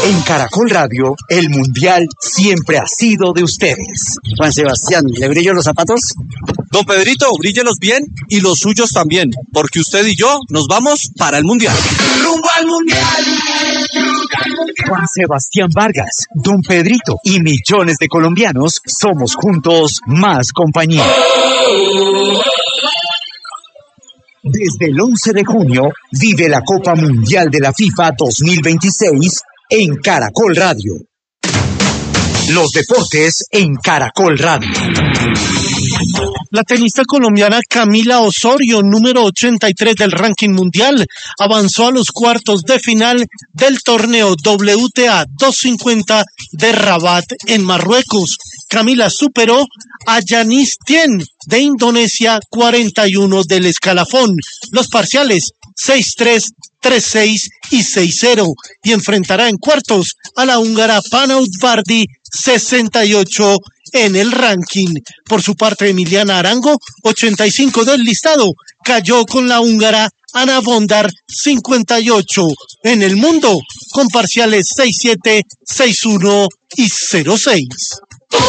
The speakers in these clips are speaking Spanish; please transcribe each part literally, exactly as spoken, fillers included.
En Caracol Radio, el Mundial siempre ha sido de ustedes. Juan Sebastián, ¿le brillo los zapatos? Don Pedrito, bríllelos bien y los suyos también, porque usted y yo nos vamos para el Mundial. ¡Rumbo al Mundial! Juan Sebastián Vargas, Don Pedrito y millones de colombianos somos juntos más compañía. Desde el once de junio, vive la Copa Mundial de la FIFA dos mil veintiséis en Caracol Radio. Los deportes en Caracol Radio. La tenista colombiana Camila Osorio, número ochenta y tres del ranking mundial, avanzó a los cuartos de final del torneo W T A doscientos cincuenta de Rabat en Marruecos. Camila superó a Yanis Tien de Indonesia, cuarenta y uno del escalafón. Los parciales seis tres, tres seis y seis cero, y enfrentará en cuartos a la húngara Pana Udvardi, sesenta y ocho en el ranking. Por su parte, Emiliana Arango, ochenta y cinco del listado, cayó con la húngara Ana Bondar, cincuenta y ocho en el mundo, con parciales seis siete, seis uno y cero seis.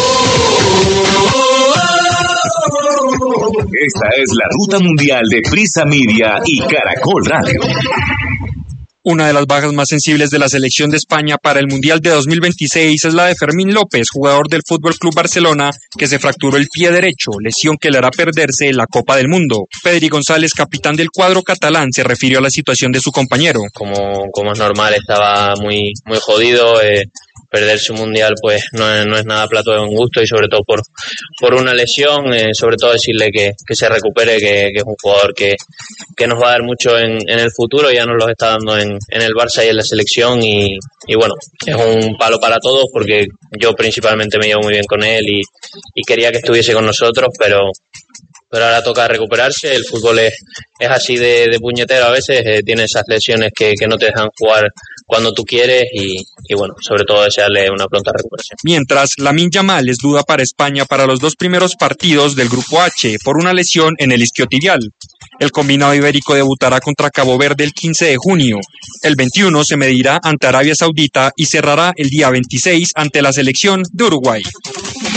Esta es la ruta mundial de Prisa Media y Caracol Radio. Una de las bajas más sensibles de la selección de España para el Mundial de dos mil veintiséis es la de Fermín López, jugador del F C Barcelona, que se fracturó el pie derecho, lesión que le hará perderse la Copa del Mundo. Pedri González, capitán del cuadro catalán, se refirió a la situación de su compañero. Como, como es normal, estaba muy, muy jodido. Eh, perderse un Mundial pues no es, no es nada plato de un gusto, y sobre todo por, por una lesión. Eh, sobre todo decirle que, que se recupere, que, que es un jugador que, que nos va a dar mucho en, en el futuro. Ya nos lo está dando en, en el Barça y en la selección, y, y bueno, es un palo para todos, porque yo principalmente me llevo muy bien con él y, y quería que estuviese con nosotros, pero pero ahora toca recuperarse. El fútbol es, es así de, de puñetero a veces, eh, tiene esas lesiones que, que no te dejan jugar cuando tú quieres, y, y bueno, sobre todo desearle una pronta recuperación. Mientras, Lamine Yamal es duda para España para los dos primeros partidos del Grupo H por una lesión en el isquiotibial. El combinado ibérico debutará contra Cabo Verde el quince de junio. El veintiuno se medirá ante Arabia Saudita y cerrará el día veintiséis ante la selección de Uruguay.